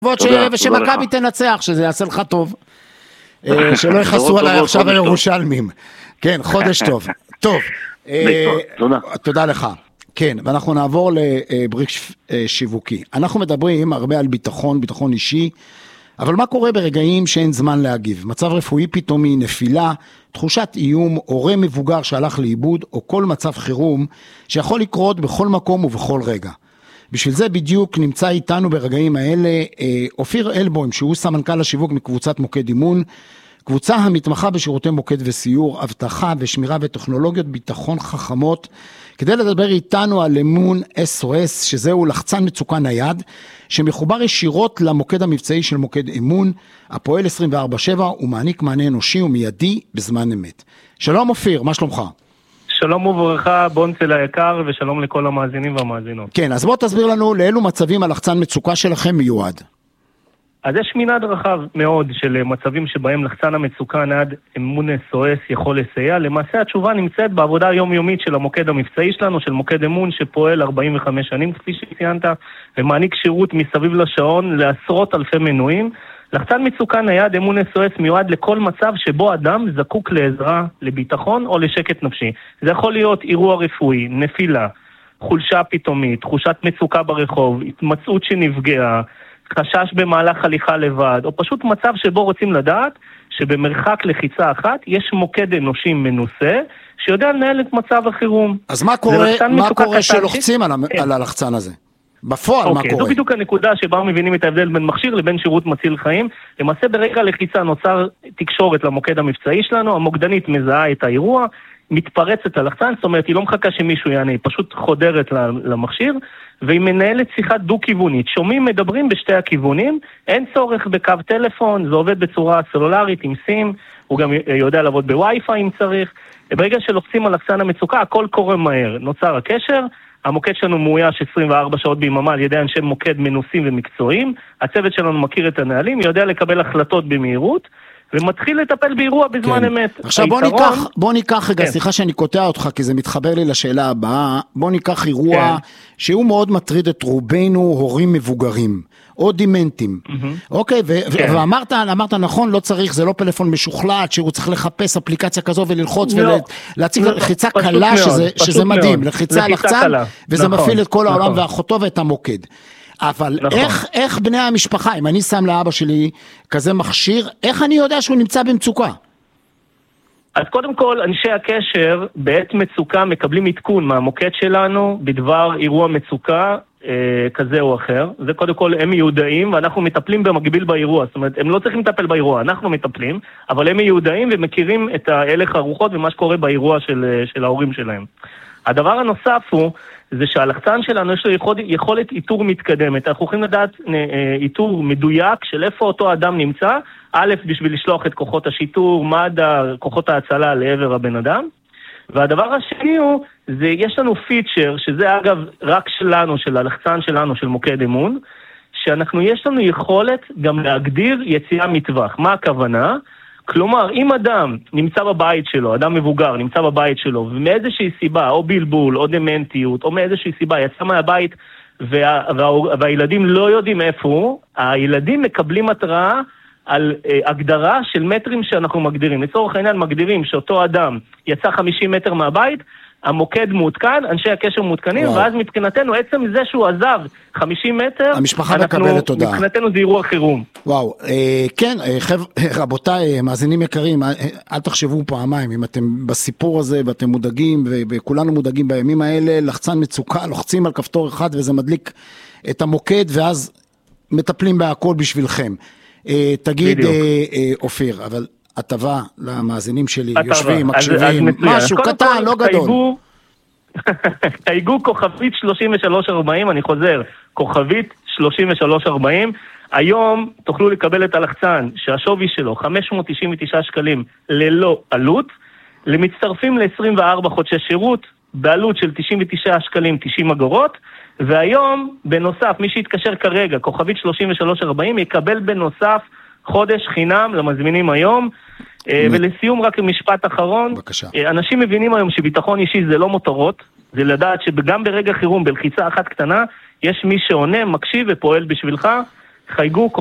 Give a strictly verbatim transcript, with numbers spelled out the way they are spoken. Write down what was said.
ושמכבי תנצח, שזה יעשה לך טוב. שלא יחסו עליי עכשיו הירושלמים. כן, חודש טוב. טוב, תודה לך. כן, ואנחנו נעבור לבריק שיווקי. אנחנו מדברים הרבה על ביטחון, ביטחון אישי, אבל מה קורה ברגעים שאין זמן להגיב? מצב רפואי פתאומי, נפילה, תחושת איום, הורה מבוגר שהלך לאיבוד, או כל מצב חירום שיכול לקרות בכל מקום ובכל רגע. בשביל זה בדיוק נמצא איתנו ברגעים האלה אופיר אלבוים, שהוא סמנכ"ל השיווק מקבוצת מוקד אימון, קבוצה המתמחה בשירותי מוקד וסיור, אבטחה ושמירה וטכנולוגיות ביטחון חכמות, כדי לדבר איתנו על אמון אס או אס, שזהו לחצן מצוקה נייד, שמחובר ישירות למוקד המבצעי של מוקד אמון, הפועל עשרים וארבע שבע, ומעניק מענה אנושי ומיידי בזמן אמת. שלום אופיר, מה שלומך? שלום וברכה, בונצל היקר, ושלום לכל המאזינים והמאזינות. כן, אז בוא תסביר לנו לאילו מצבים הלחצן מצוקה שלכם מיועד. אז יש מנעד רחב מאוד של מצבים שבהם לחצן המצוקה נייד אמון אס או אס יכול לסייע. למעשה התשובה נמצאת בעבודה היומיומית של המוקד המבצעי שלנו, של מוקד אמון שפועל ארבעים וחמש שנים, כפי שציינת, ומעניק שירות מסביב לשעון לעשרות אלפי מנויים. לחצן מצוקה נייד אמון אס או אס מיועד לכל מצב שבו אדם זקוק לעזרה, לביטחון או לשקט נפשי. זה יכול להיות אירוע רפואי, נפילה, חולשה פתאומית, תחושת מצוקה ברחוב, התמצאות שנפגעה, חשש במהלך הליכה לבד, או פשוט מצב שבו רוצים לדעת שבמרחק לחיצה אחת יש מוקד אנושי מנוסה שיודע לנהל את מצב החירום. אז מה קורה, מה קורה שלוחצים על, כן. על הלחצן הזה? בפועל אוקיי, מה קורה? זו בדיוק הנקודה שבה מבינים את ההבדל בין מכשיר לבין שירות מציל חיים. למעשה ברגע לחיצה נוצר תקשורת למוקד המבצעי שלנו, המוקדנית מזהה את האירוע, מתפרצת הלחצן, זאת אומרת היא לא מחכה שמישהו יענה, היא פשוט חודרת למכשיר, והיא מנהלת שיחה דו-כיוונית. שומעים, מדברים בשתי הכיוונים, אין צורך בקו טלפון, זה עובד בצורה סלולרית עם סים, הוא גם יודע לעבוד בווי-פיי אם צריך. ברגע שלוחצים על לחצן המצוקה, הכל קורה מהר. נוצר הקשר, המוקד שלנו מאויש עשרים וארבע שעות ביממה על ידי אנשי מוקד מנוסים ומקצועיים, הצוות שלנו מכיר את הנהלים, יודע לקבל החלטות במהירות, ומתחיל לטפל באירוע בזמן כן. אמת. עכשיו בוא ניקח, בוא ניקח רגע, כן. סליחה שאני קוטע אותך, כי זה מתחבר לי לשאלה הבאה, בוא ניקח אירוע כן. שהוא מאוד מטריד את רובנו הורים מבוגרים, או דימנטים. Mm-hmm. אוקיי, ו- כן. ואמרת, אמרת נכון, לא צריך, זה לא פלאפון משוכלט, שהוא צריך לחפש אפליקציה כזו וללחוץ לא. ולהציג לא. לחיצה קלה, שזה, שזה מדהים, לחיצה על לחצן, וזה נכון. מפעיל את כל העולם נכון. ואחותו ואת המוקד. אבל נכון. איך, איך בני המשפחה, אם אני שם לאבא שלי כזה מכשיר, איך אני יודע שהוא נמצא במצוקה? אז קודם כל, אנשי הקשר בעת מצוקה מקבלים עדכון מהמוקד שלנו בדבר אירוע מצוקה אה, כזה או אחר. זה קודם כל, הם מיודעים ואנחנו מטפלים במקביל באירוע. זאת אומרת, הם לא צריכים לטפל באירוע, אנחנו מטפלים, אבל הם מיודעים ומכירים את ההלך הרוחות ומה שקורה באירוע של, של ההורים שלהם. הדבר הנוסף הוא, זה שהלחצן שלנו יש לו יכול, יכולת איתור מתקדמת. אנחנו יכולים לדעת איתור מדויק של איפה אותו אדם נמצא, א', בשביל לשלוח את כוחות השיטור, מד"א, כוחות ההצלה לעבר הבן אדם. והדבר השני הוא, זה יש לנו פיצ'ר, שזה אגב רק שלנו, של הלחצן שלנו, של מוקד אמון, שאנחנו, יש לנו יכולת גם להגדיר יציאה מטווח. מה הכוונה? כלומר, אם אדם נמצא בבית שלו, אדם מבוגר נמצא בבית שלו, ומאיזושהי סיבה, או בלבול, או דמנטיות, או מאיזושהי סיבה, יצא מהבית, וה, וה, והילדים לא יודעים איפה הוא, הילדים מקבלים התראה על אה, הגדרה של מטרים שאנחנו מגדירים. לצורך העניין מגדירים שאותו אדם יצא חמישים מטר מהבית, המוקד מעודכן, אנשי הקשר מעודכנים, וואו. ואז מבחינתנו, עצם זה שהוא עזב חמישים מטר, המשפחה מקבלת תודה. מבחינתנו זה אירוע חירום. וואו, אה, כן, אה, חב, רבותיי, מאזינים יקרים, אה, אל תחשבו פעמיים, אם אתם בסיפור הזה ואתם מודאגים, וכולנו מודאגים בימים האלה, לחצן מצוקה, לוחצים על כפתור אחד וזה מדליק את המוקד, ואז מטפלים בהכל בשבילכם. אה, תגיד, אה, אה, אופיר, אבל... הטבה למאזינים שלי, יושבים, מקשיבים, משהו קטן, לא גדול. תייגו כוכבית שלושים ושלוש ארבעים, אני חוזר, כוכבית שלושים ושלוש ארבעים, היום תוכלו לקבל את הלחצן שהשווי שלו חמש מאות תשעים ותשעה שקלים ללא עלות, למצטרפים ל-עשרים וארבעה חודשי שירות, בעלות של תשעים ותשעה שקלים תשעים אגורות, והיום בנוסף, מי שיתקשר כרגע, כוכבית שלושים ושלוש ארבעים, יקבל בנוסף חודש חינם למזמינים היום, ולסיום רק משפט אחרון, בבקשה. אנשים מבינים היום שביטחון אישי זה לא מותרות, זה לדעת שגם ברגע חירום בלחיצה אחת קטנה, יש מי שעונה, מקשיב ופועל בשבילך, חייגו